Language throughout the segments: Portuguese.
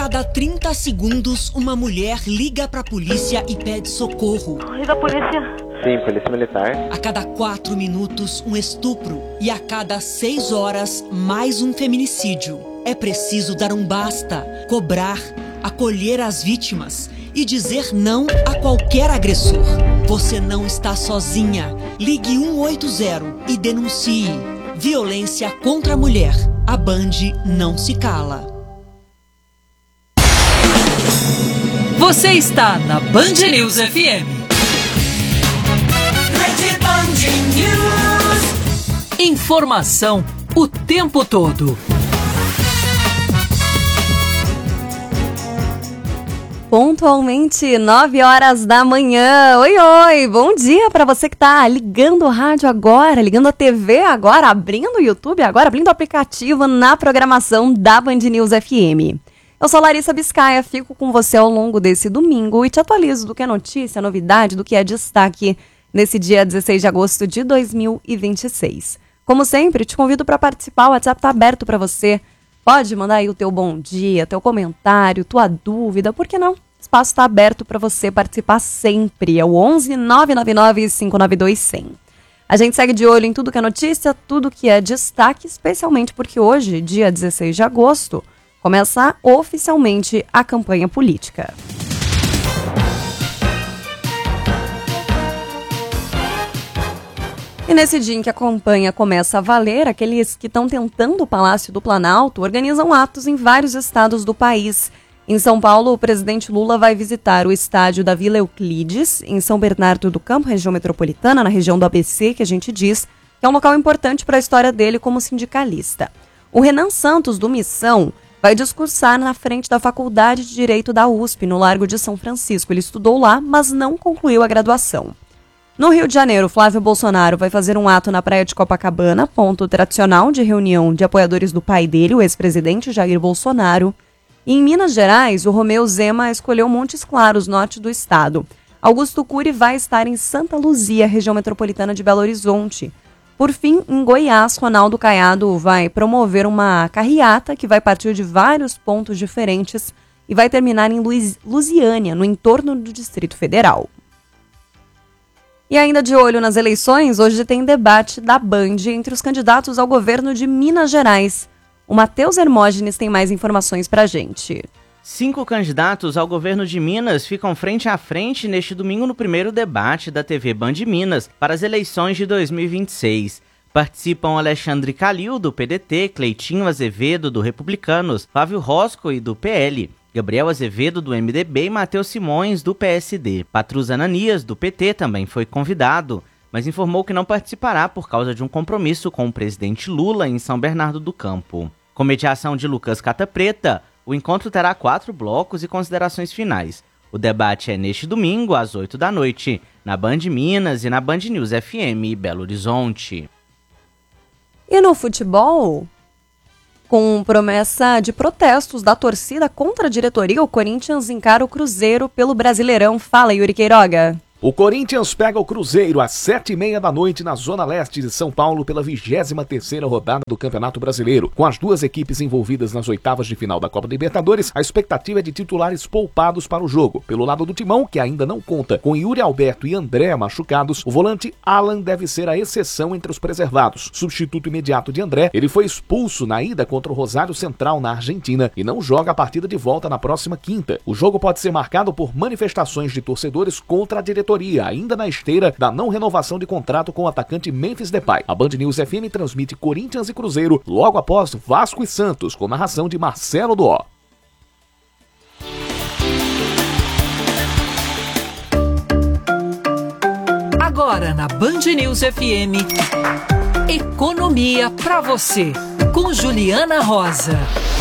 cada 30 segundos, uma mulher liga pra polícia e pede socorro. E da polícia? Sim, polícia militar. A cada 4 minutos, um estupro. E a cada 6 horas, mais um feminicídio. É preciso dar um basta, cobrar, acolher as vítimas e dizer não a qualquer agressor. Você não está sozinha. Ligue 180 e denuncie. Violência contra a mulher. A Band não se cala. Você está na Band News FM. Rede Band News. Informação o tempo todo. Pontualmente, 9 horas da manhã. Oi, oi, bom dia para você que tá ligando o rádio agora, ligando a TV agora, abrindo o YouTube agora, abrindo o aplicativo na programação da Band News FM. Eu sou Larissa Biscaia, fico com você ao longo desse domingo e te atualizo do que é notícia, novidade, do que é destaque nesse dia 16 de agosto de 2026. Como sempre, te convido para participar, o WhatsApp tá aberto para você. Pode mandar aí o teu bom dia, teu comentário, tua dúvida, por que não? O espaço está aberto para você participar sempre. É o 11 999 592 100. A gente segue de olho em tudo que é notícia, tudo que é destaque, especialmente porque hoje, dia 16 de agosto, começa oficialmente a campanha política. E nesse dia em que a campanha começa a valer, aqueles que estão tentando o Palácio do Planalto organizam atos em vários estados do país. Em São Paulo, o presidente Lula vai visitar o estádio da Vila Euclides, em São Bernardo do Campo, região metropolitana, na região do ABC, que a gente diz que é um local importante para a história dele como sindicalista. O Renan Santos, do Missão, vai discursar na frente da Faculdade de Direito da USP, no Largo de São Francisco. Ele estudou lá, mas não concluiu a graduação. No Rio de Janeiro, Flávio Bolsonaro vai fazer um ato na praia de Copacabana, ponto tradicional de reunião de apoiadores do pai dele, o ex-presidente Jair Bolsonaro. E em Minas Gerais, o Romeu Zema escolheu Montes Claros, norte do estado. Augusto Cury vai estar em Santa Luzia, região metropolitana de Belo Horizonte. Por fim, em Goiás, Ronaldo Caiado vai promover uma carreata que vai partir de vários pontos diferentes e vai terminar em Lusiânia, no entorno do Distrito Federal. E ainda de olho nas eleições, hoje tem debate da Band entre os candidatos ao governo de Minas Gerais. O Matheus Hermógenes tem mais informações pra gente. 5 candidatos ao governo de Minas ficam frente a frente neste domingo no primeiro debate da TV Band Minas para as eleições de 2026. Participam Alexandre Calil, do PDT, Cleitinho Azevedo, do Republicanos, Flávio Rosco, do PL, Gabriel Azevedo, do MDB e Matheus Simões, do PSD. Patrus Ananias, do PT, também foi convidado, mas informou que não participará por causa de um compromisso com o presidente Lula em São Bernardo do Campo. Com mediação de Lucas Cata Preta, o encontro terá 4 blocos e considerações finais. O debate é neste domingo, às 8 da noite, na Band Minas e na Band News FM Belo Horizonte. E no futebol, com promessa de protestos da torcida contra a diretoria, o Corinthians encara o Cruzeiro pelo Brasileirão. Fala, Yuri Queiroga. O Corinthians pega o Cruzeiro às 7h30 da noite na Zona Leste de São Paulo pela 23ª rodada do Campeonato Brasileiro. Com as duas equipes envolvidas nas oitavas de final da Copa Libertadores, a expectativa é de titulares poupados para o jogo. Pelo lado do Timão, que ainda não conta com Yuri Alberto e André machucados, o volante Alan deve ser a exceção entre os preservados. Substituto imediato de André, ele foi expulso na ida contra o Rosário Central na Argentina e não joga a partida de volta na próxima quinta. O jogo pode ser marcado por manifestações de torcedores contra a diretoria, ainda na esteira da não renovação de contrato com o atacante Memphis Depay. A Band News FM transmite Corinthians e Cruzeiro logo após Vasco e Santos, com narração de Marcelo Duó. Agora na Band News FM, Economia pra você, com Juliana Rosa.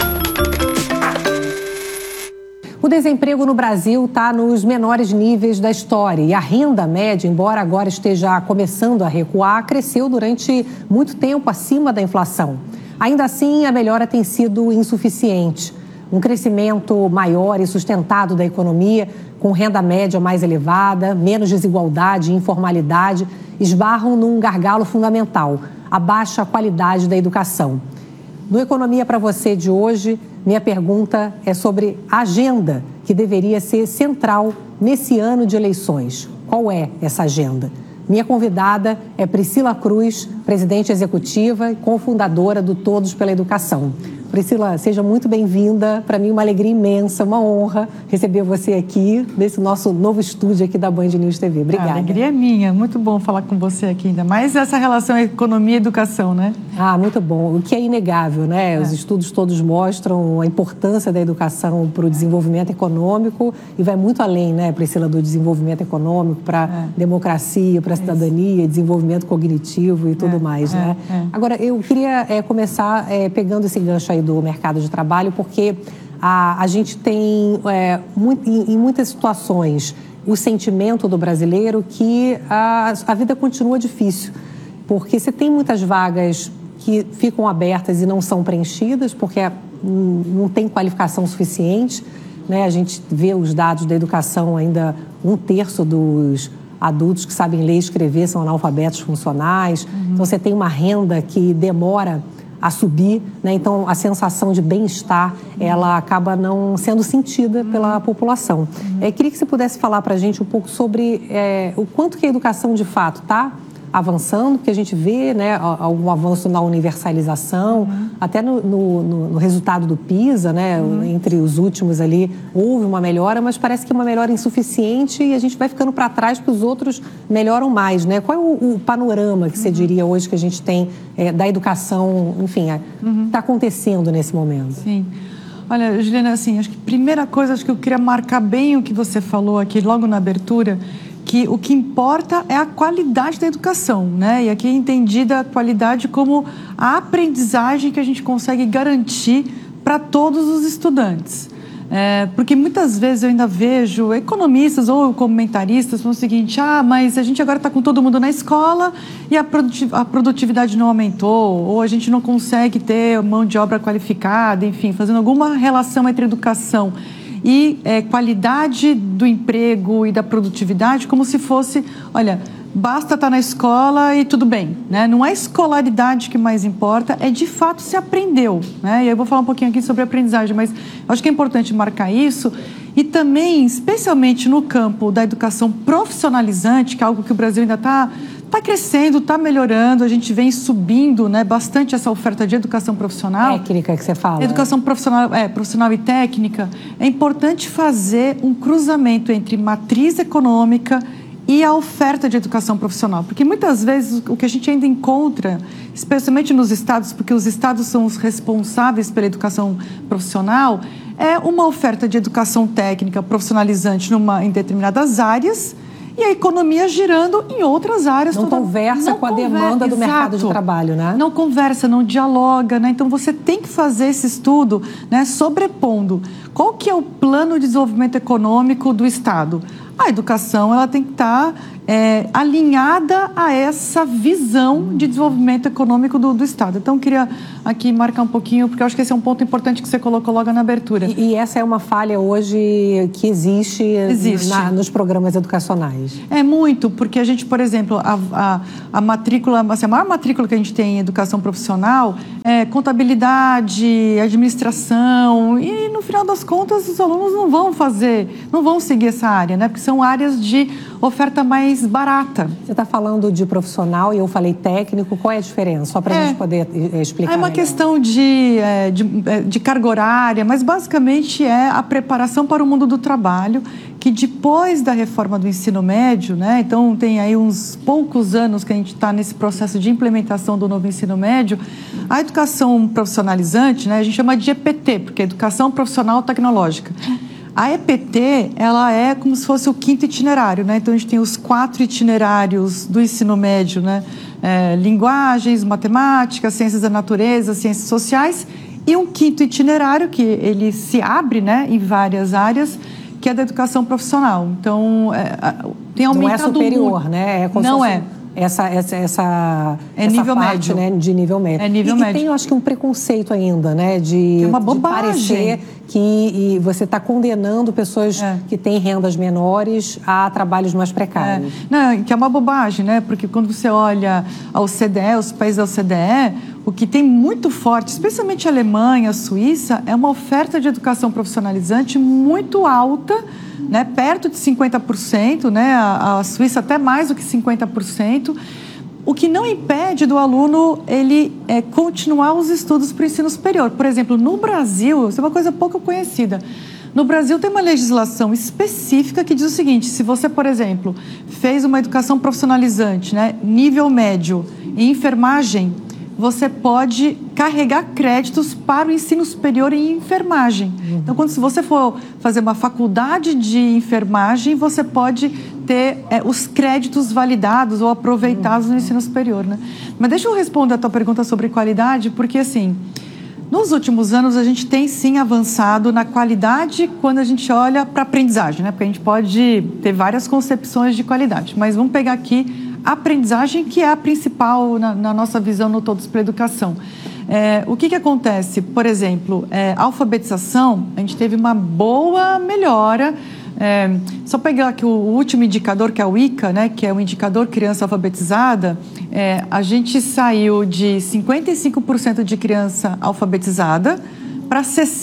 O desemprego no Brasil está nos menores níveis da história e a renda média, embora agora esteja começando a recuar, cresceu durante muito tempo acima da inflação. Ainda assim, a melhora tem sido insuficiente. Um crescimento maior e sustentado da economia, com renda média mais elevada, menos desigualdade e informalidade, esbarram num gargalo fundamental, a baixa qualidade da educação. No Economia para Você de hoje, Minha pergunta é sobre a agenda que deveria ser central nesse ano de eleições. Qual é essa agenda? Minha convidada é Priscila Cruz, presidente executiva e cofundadora do Todos pela Educação. Priscila, seja muito bem-vinda. Para mim, uma alegria imensa, uma honra receber você aqui, nesse nosso novo estúdio aqui da Band News TV. Obrigada. A alegria é minha. Muito bom falar com você aqui ainda. Mais essa relação economia e educação, né? Muito bom. O que é inegável, né? Os estudos todos mostram a importância da educação para o desenvolvimento econômico e vai muito além, né, Priscila, do desenvolvimento econômico para a democracia, para a cidadania, desenvolvimento cognitivo e tudo mais, né? Agora, eu queria começar pegando esse gancho aí do mercado de trabalho, porque a gente tem, em muitas situações, o sentimento do brasileiro que a vida continua difícil, porque você tem muitas vagas que ficam abertas e não são preenchidas, porque não tem qualificação suficiente, né? A gente vê os dados da educação, ainda 1/3 dos adultos que sabem ler e escrever são analfabetos funcionais, então você tem uma renda que demora a subir, né? Então a sensação de bem-estar ela acaba não sendo sentida pela população. Queria que você pudesse falar para a gente um pouco sobre o quanto que a educação de fato está avançando, porque a gente vê, né, algum avanço na universalização, até no resultado do PISA, né, entre os últimos ali, houve uma melhora, mas parece que é uma melhora insuficiente e a gente vai ficando para trás porque os outros melhoram mais, né? Qual é o panorama que você diria hoje que a gente tem da educação, enfim, está acontecendo nesse momento? Sim. Olha, Juliana, assim, acho que a primeira coisa, acho que eu queria marcar bem o que você falou aqui logo na abertura, que o que importa é a qualidade da educação, né? E aqui é entendida a qualidade como a aprendizagem que a gente consegue garantir para todos os estudantes. Porque muitas vezes eu ainda vejo economistas ou comentaristas falando o seguinte: mas a gente agora está com todo mundo na escola e a produtividade não aumentou, ou a gente não consegue ter mão de obra qualificada, enfim, fazendo alguma relação entre educação e qualidade do emprego e da produtividade, como se fosse, olha, basta estar na escola e tudo bem, né? Não é a escolaridade que mais importa, é de fato se aprendeu, né? E eu vou falar um pouquinho aqui sobre aprendizagem, mas acho que é importante marcar isso. E também, especialmente no campo da educação profissionalizante, que é algo que o Brasil ainda está crescendo, está melhorando, a gente vem subindo, né, bastante essa oferta de educação profissional. Técnica que você fala. Educação profissional e técnica. É importante fazer um cruzamento entre matriz econômica e a oferta de educação profissional, porque muitas vezes o que a gente ainda encontra, especialmente nos estados, porque os estados são os responsáveis pela educação profissional, é uma oferta de educação técnica profissionalizante em determinadas áreas e a economia girando em outras áreas. Não conversa com a demanda do mercado de trabalho, né? Não conversa, não dialoga, né? Então você tem que fazer esse estudo, né, sobrepondo qual que é o plano de desenvolvimento econômico do Estado. A educação ela tem que estar alinhada a essa visão de desenvolvimento econômico do Estado. Então, eu queria aqui marcar um pouquinho, porque eu acho que esse é um ponto importante que você colocou logo na abertura. E essa é uma falha hoje que existe. Nos programas educacionais? É muito, porque a gente, por exemplo, a matrícula, assim, a maior matrícula que a gente tem em educação profissional é contabilidade, administração, e no final das contas os alunos não vão seguir essa área, né? Porque são áreas de oferta mais barata. Você está falando de profissional e eu falei técnico, qual é a diferença? Só para a gente poder explicar. É uma questão de carga horária, mas basicamente é a preparação para o mundo do trabalho, que depois da reforma do ensino médio, né, então tem aí uns poucos anos que a gente está nesse processo de implementação do novo ensino médio, a educação profissionalizante, né, a gente chama de EPT, porque é Educação Profissional Tecnológica. A EPT, ela é como se fosse o 5º itinerário, né? Então, a gente tem os 4 itinerários do ensino médio, né? Linguagens, matemática, ciências da natureza, ciências sociais, e um 5º itinerário que ele se abre, né, em várias áreas, que é da educação profissional. Então, tem aumentado muito. Não é superior, né? Não é. Essa nível parte, médio. Né, de nível médio. É nível médio. E tem, eu acho que, um preconceito ainda, né? É uma bobagem. De parecer que você está condenando pessoas que têm rendas menores a trabalhos mais precários. Não, que é uma bobagem, né? Porque quando você olha a OCDE, os países da OCDE, o que tem muito forte, especialmente a Alemanha, a Suíça, é uma oferta de educação profissionalizante muito alta, né, perto de 50%, né, a Suíça até mais do que 50%, o que não impede do aluno ele continuar os estudos para o ensino superior. Por exemplo, no Brasil, isso é uma coisa pouco conhecida, no Brasil tem uma legislação específica que diz o seguinte: se você, por exemplo, fez uma educação profissionalizante, né, nível médio em enfermagem, você pode carregar créditos para o ensino superior em enfermagem. Então, se você for fazer uma faculdade de enfermagem, você pode ter os créditos validados ou aproveitados no ensino superior, né? Mas deixa eu responder a tua pergunta sobre qualidade, porque, assim, nos últimos anos a gente tem, sim, avançado na qualidade quando a gente olha para a aprendizagem, né? Porque a gente pode ter várias concepções de qualidade, mas vamos pegar aqui a aprendizagem, que é a principal na nossa visão no Todos pela Educação. O que acontece? Por exemplo, alfabetização, a gente teve uma boa melhora. Só pegar aqui o último indicador, que é o ICA, né, que é o indicador criança alfabetizada, a gente saiu de 55% de criança alfabetizada para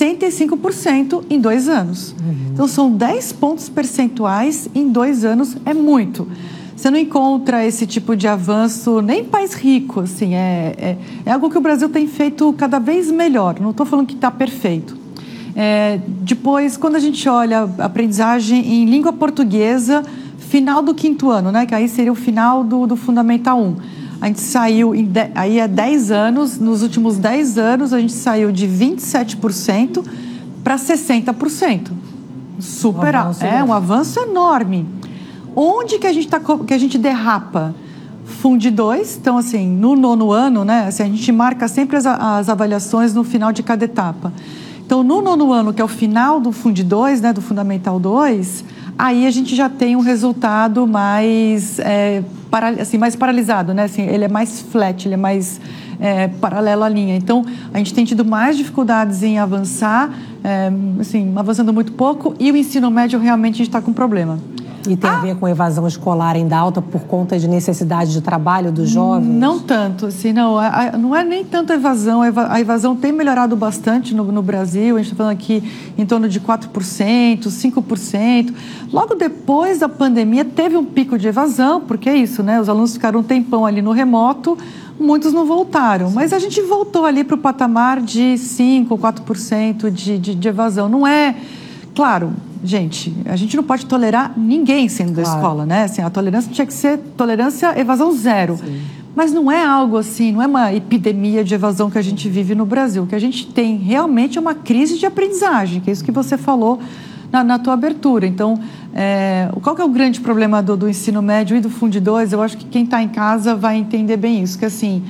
65% em 2 anos. Então, são 10 pontos percentuais em 2 anos, é muito. Você não encontra esse tipo de avanço nem em país rico, assim, é algo que o Brasil tem feito cada vez melhor, não estou falando que está perfeito. Depois, quando a gente olha a aprendizagem em língua portuguesa, final do 5º ano, né, que aí seria o final do Fundamental 1. A gente saiu, aí há 10 anos, nos últimos 10 anos, a gente saiu de 27% para 60%. Super alto, um avanço enorme. Onde que a gente derrapa? Fund 2, então, assim, no 9º ano, né, assim, a gente marca sempre as avaliações no final de cada etapa. Então, no 9º ano, que é o final do Fund 2, né, do Fundamental 2, aí a gente já tem um resultado mais, mais paralisado, né, assim, ele é mais flat, ele é mais paralelo à linha. Então, a gente tem tido mais dificuldades em avançar, assim, avançando muito pouco, e o ensino médio realmente a gente está com problema. E tem a ver com evasão escolar ainda alta por conta de necessidade de trabalho dos jovens? Não tanto, assim, não é nem tanto a evasão. A evasão tem melhorado bastante no Brasil, a gente está falando aqui em torno de 4%, 5%. Logo depois da pandemia teve um pico de evasão, porque é isso, né? Os alunos ficaram um tempão ali no remoto, muitos não voltaram, mas a gente voltou ali para o patamar de 5%, 4% de evasão. Não é... Claro, gente, a gente não pode tolerar ninguém saindo da escola, né? Assim, a tolerância tinha que ser tolerância, evasão zero. Sim. Mas não é algo assim, não é uma epidemia de evasão que a gente vive no Brasil. O que a gente tem realmente é uma crise de aprendizagem, que é isso que você falou na tua abertura. Então, qual que é o grande problema do ensino médio e do Fund 2? Eu acho que quem está em casa vai entender bem isso, que assim...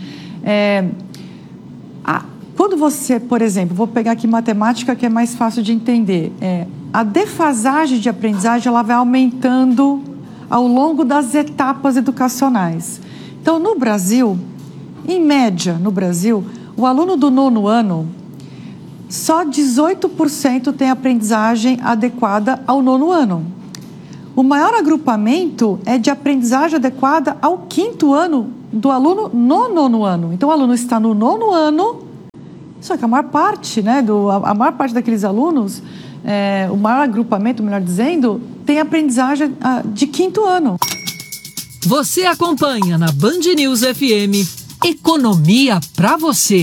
Quando você, por exemplo, vou pegar aqui matemática, que é mais fácil de entender, a defasagem de aprendizagem ela vai aumentando ao longo das etapas educacionais. Então, no Brasil, em média, o aluno do 9º ano, só 18% tem aprendizagem adequada ao 9º ano. O maior agrupamento é de aprendizagem adequada ao 5º ano do aluno no 9º ano. Então, o aluno está no 9º ano... Só que a maior parte, né, a maior parte daqueles alunos, o maior agrupamento, melhor dizendo, tem aprendizagem de 5º ano. Você acompanha na Band News FM Economia pra você.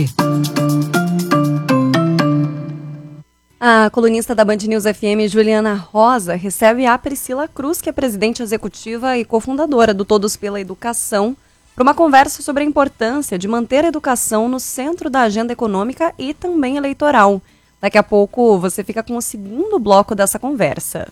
A colunista da Band News FM, Juliana Rosa, recebe a Priscila Cruz, que é presidente executiva e cofundadora do Todos pela Educação, para uma conversa sobre a importância de manter a educação no centro da agenda econômica e também eleitoral. Daqui a pouco você fica com o segundo bloco dessa conversa.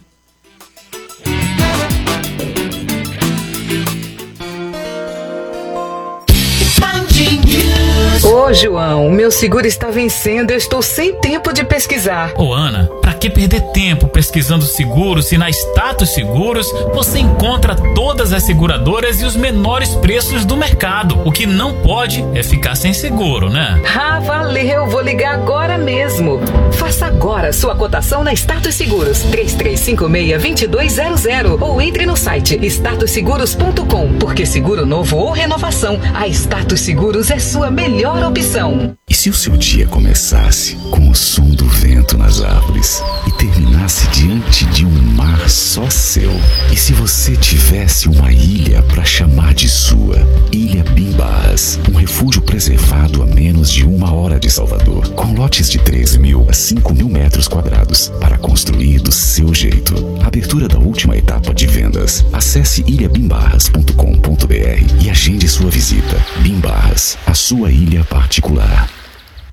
Ô, João, o meu seguro está vencendo, eu estou sem tempo de pesquisar. Ô, Ana, pra que que perder tempo pesquisando seguros se na Status Seguros você encontra todas as seguradoras e os menores preços do mercado. O que não pode é ficar sem seguro, né? Ah, valeu! Vou ligar agora mesmo. Faça agora sua cotação na Status Seguros 3356-2200 ou entre no site statusseguros.com, porque seguro novo ou renovação, a Status Seguros é sua melhor opção. E se o seu dia começasse com o som do vento nas árvores e terminasse diante de um mar só seu? E se você tivesse uma ilha para chamar de sua? Ilha Bimbarras, um refúgio preservado a menos de 1 hora de Salvador, com lotes de 3.000 a 5.000 metros quadrados para construir do seu jeito. Abertura da última etapa de vendas. Acesse ilhabimbarras.com.br e agende sua visita. Bimbarras, a sua ilha particular.